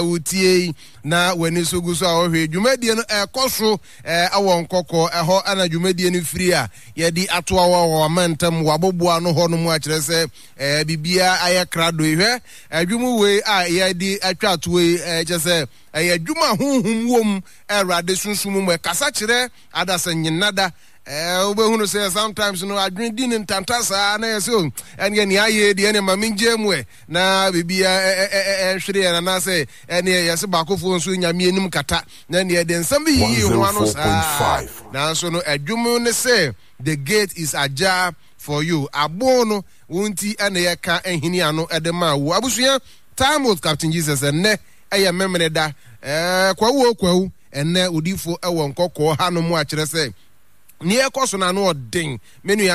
utie na wani soguso a ohwe dwumadie no ekoso awon kokko eho ana dwumadie no firi a ye di atoa wa mantam waboboa no ho no mu a kire se bibia aye krado ihwe adwumu we a ye di atwa atoe kire se adwuma honhom wom erade sunsumu mu kasa kire adasanyinada obehunu say sometimes no adwin din ntantasa na yeso ene ni aye de ene maminje mwe na bibia hwere na say ene yese bakofo nso nyame enim kata na ne de nsam yi ho ano sa na so no adwum ne say the gate is ajar for you abono wonti ene ye ka ehini ano edema wo abusua time with Captain Jesus ene eye memene da kwawu ene odifo ewo nkokko hanom a kire say ni ekoso na no odin menu